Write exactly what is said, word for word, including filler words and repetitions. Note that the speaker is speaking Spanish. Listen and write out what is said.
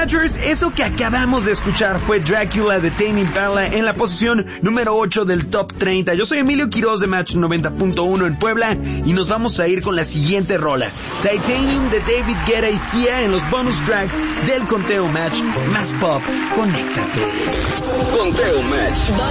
Matchers, eso que acabamos de escuchar fue Dracula de Tame Impala en la posición número ocho del Top treinta. Yo soy Emilio Quiroz de Match noventa punto uno en Puebla y nos vamos a ir con la siguiente rola. Titanium de David Guetta y Sia en los bonus tracks del Conteo Match. Más pop, conéctate. Conteo Match.